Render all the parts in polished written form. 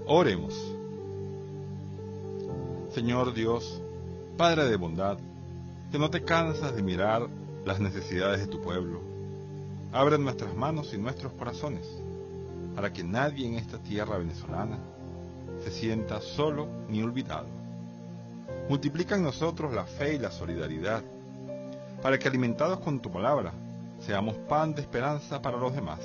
Oremos. Señor Dios, Padre de bondad, que no te cansas de mirar las necesidades de tu pueblo, abre nuestras manos y nuestros corazones, para que nadie en esta tierra venezolana se sienta solo ni olvidado. Multiplica en nosotros la fe y la solidaridad, para que alimentados con tu palabra, seamos pan de esperanza para los demás.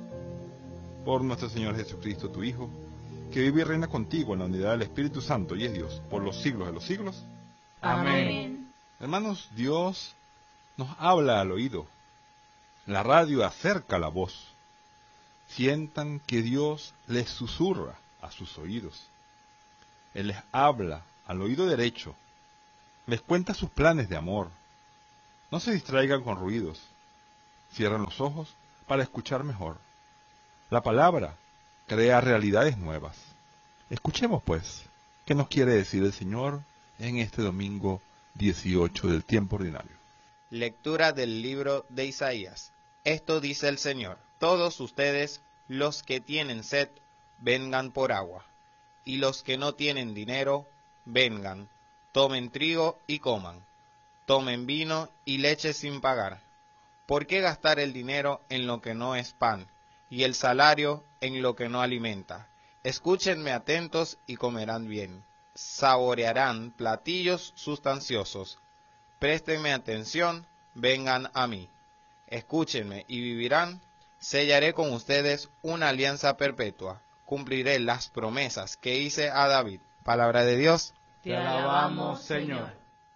Por nuestro Señor Jesucristo, tu Hijo, que vive y reina contigo en la unidad del Espíritu Santo y es Dios por los siglos de los siglos. Amén. Hermanos, Dios nos habla al oído. La radio acerca la voz. Sientan que Dios les susurra a sus oídos. Él les habla al oído derecho. Les cuenta sus planes de amor. No se distraigan con ruidos. Cierran los ojos para escuchar mejor. La palabra crea realidades nuevas. Escuchemos, pues, qué nos quiere decir el Señor en este domingo 18 del tiempo ordinario. Lectura del libro de Isaías. Esto dice el Señor: todos ustedes, los que tienen sed, vengan por agua, y los que no tienen dinero, vengan, tomen trigo y coman, tomen vino y leche sin pagar. ¿Por qué gastar el dinero en lo que no es pan, y el salario en lo que no alimenta? Escúchenme atentos y comerán bien, saborearán platillos sustanciosos. Préstenme atención, vengan a mí. Escúchenme y vivirán. Sellaré con ustedes una alianza perpetua. Cumpliré las promesas que hice a David. Palabra de Dios. Te alabamos, Señor.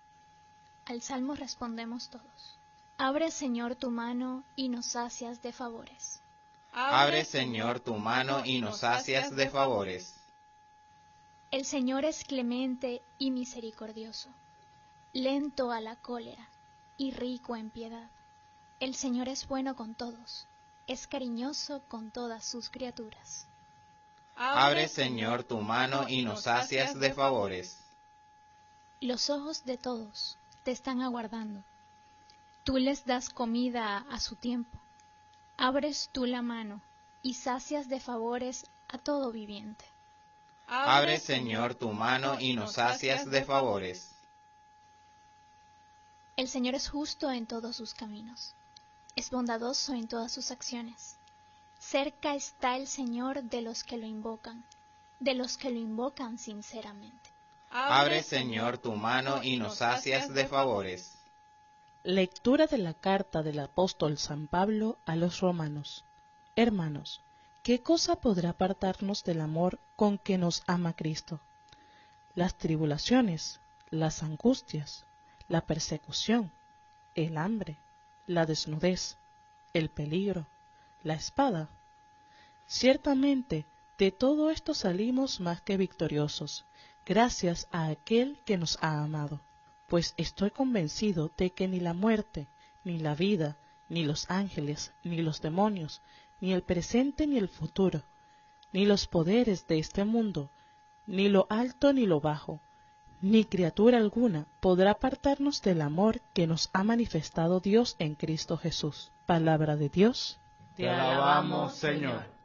Al salmo respondemos todos. Abre, Señor, tu mano y nos sacias de favores. Abre, Señor, tu mano y nos sacias de favores. El Señor es clemente y misericordioso, lento a la cólera y rico en piedad. El Señor es bueno con todos, es cariñoso con todas sus criaturas. Abre, Señor, tu mano y nos sacias de favores. Los ojos de todos te están aguardando. Tú les das comida a su tiempo. Abres tú la mano y sacias de favores a todo viviente. Abre, Señor, tu mano y nos sacias de favores. El Señor es justo en todos sus caminos, es bondadoso en todas sus acciones. Cerca está el Señor de los que lo invocan sinceramente. Abre, Señor, tu mano y nos sacias de favores. Lectura de la carta del apóstol San Pablo a los romanos. Hermanos, ¿qué cosa podrá apartarnos del amor con que nos ama Cristo? Las tribulaciones, las angustias, la persecución, el hambre, la desnudez, el peligro, la espada. Ciertamente, de todo esto salimos más que victoriosos, gracias a aquel que nos ha amado. Pues estoy convencido de que ni la muerte, ni la vida, ni los ángeles, ni los demonios, ni el presente ni el futuro, ni los poderes de este mundo, ni lo alto ni lo bajo, ni criatura alguna podrá apartarnos del amor que nos ha manifestado Dios en Cristo Jesús. Palabra de Dios. Te alabamos, Señor.